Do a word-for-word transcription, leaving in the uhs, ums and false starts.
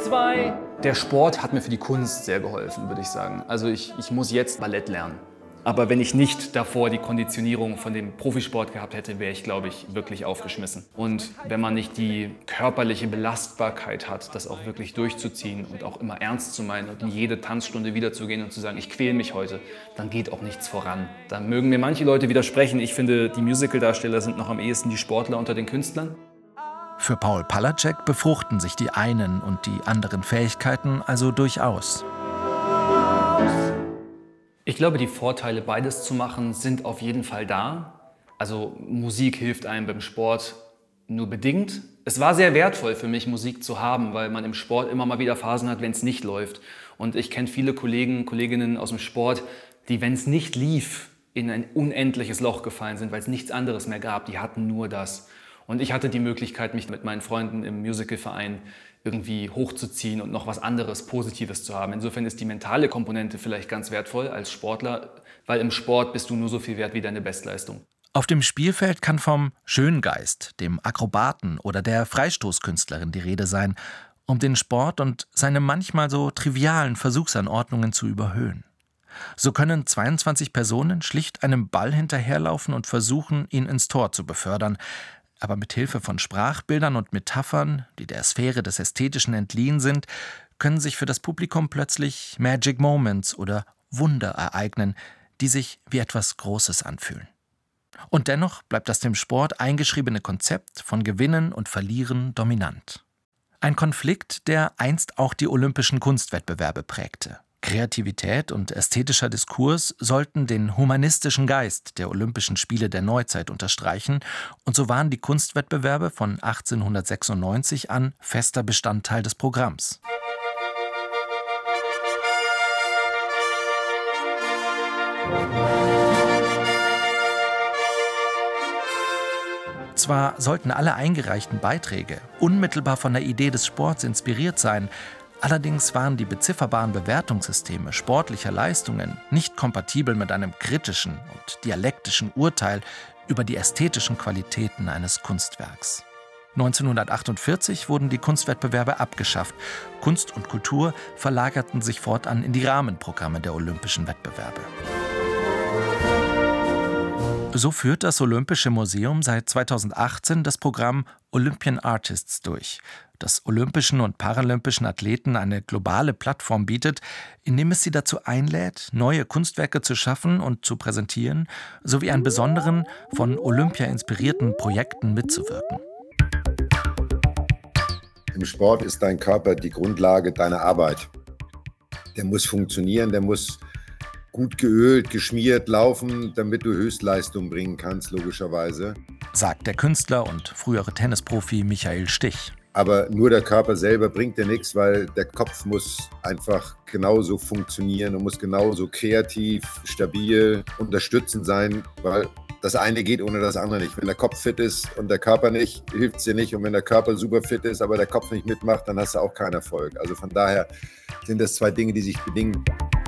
zwei. Der Sport hat mir für die Kunst sehr geholfen, würde ich sagen. Also ich, ich muss jetzt Ballett lernen. Aber wenn ich nicht davor die Konditionierung von dem Profisport gehabt hätte, wäre ich, glaube ich, wirklich aufgeschmissen. Und wenn man nicht die körperliche Belastbarkeit hat, das auch wirklich durchzuziehen und auch immer ernst zu meinen und in jede Tanzstunde wiederzugehen und zu sagen, ich quäle mich heute, dann geht auch nichts voran. Da mögen mir manche Leute widersprechen. Ich finde, die Musicaldarsteller sind noch am ehesten die Sportler unter den Künstlern. Für Paul Palacek befruchten sich die einen und die anderen Fähigkeiten also durchaus. Ich glaube, die Vorteile, beides zu machen, sind auf jeden Fall da. Also Musik hilft einem beim Sport nur bedingt. Es war sehr wertvoll für mich, Musik zu haben, weil man im Sport immer mal wieder Phasen hat, wenn es nicht läuft. Und ich kenne viele Kollegen, Kolleginnen aus dem Sport, die, wenn es nicht lief, in ein unendliches Loch gefallen sind, weil es nichts anderes mehr gab. Die hatten nur das. Und ich hatte die Möglichkeit, mich mit meinen Freunden im Musicalverein irgendwie hochzuziehen und noch was anderes, Positives zu haben. Insofern ist die mentale Komponente vielleicht ganz wertvoll als Sportler, weil im Sport bist du nur so viel wert wie deine Bestleistung. Auf dem Spielfeld kann vom Schöngeist, dem Akrobaten oder der Freistoßkünstlerin die Rede sein, um den Sport und seine manchmal so trivialen Versuchsanordnungen zu überhöhen. So können zweiundzwanzig Personen schlicht einem Ball hinterherlaufen und versuchen, ihn ins Tor zu befördern. Aber mit Hilfe von Sprachbildern und Metaphern, die der Sphäre des Ästhetischen entliehen sind, können sich für das Publikum plötzlich Magic Moments oder Wunder ereignen, die sich wie etwas Großes anfühlen. Und dennoch bleibt das dem Sport eingeschriebene Konzept von Gewinnen und Verlieren dominant. Ein Konflikt, der einst auch die olympischen Kunstwettbewerbe prägte. Kreativität und ästhetischer Diskurs sollten den humanistischen Geist der Olympischen Spiele der Neuzeit unterstreichen, und so waren die Kunstwettbewerbe von achtzehnhundertsechsundneunzig an fester Bestandteil des Programms. Zwar sollten alle eingereichten Beiträge unmittelbar von der Idee des Sports inspiriert sein, allerdings waren die bezifferbaren Bewertungssysteme sportlicher Leistungen nicht kompatibel mit einem kritischen und dialektischen Urteil über die ästhetischen Qualitäten eines Kunstwerks. neunzehnhundertachtundvierzig wurden die Kunstwettbewerbe abgeschafft. Kunst und Kultur verlagerten sich fortan in die Rahmenprogramme der Olympischen Wettbewerbe. So führt das Olympische Museum seit zweitausendachtzehn das Programm Olympian Artists durch, das olympischen und paralympischen Athleten eine globale Plattform bietet, indem es sie dazu einlädt, neue Kunstwerke zu schaffen und zu präsentieren, sowie an besonderen, von Olympia inspirierten Projekten mitzuwirken. Im Sport ist dein Körper die Grundlage deiner Arbeit. Der muss funktionieren, der muss gut geölt, geschmiert laufen, damit du Höchstleistung bringen kannst, logischerweise. Sagt der Künstler und frühere Tennisprofi Michael Stich. Aber nur der Körper selber bringt dir nichts, weil der Kopf muss einfach genauso funktionieren und muss genauso kreativ, stabil, unterstützend sein, weil das eine geht ohne das andere nicht. Wenn der Kopf fit ist und der Körper nicht, hilft es dir nicht. Und wenn der Körper super fit ist, aber der Kopf nicht mitmacht, dann hast du auch keinen Erfolg. Also von daher sind das zwei Dinge, die sich bedingen.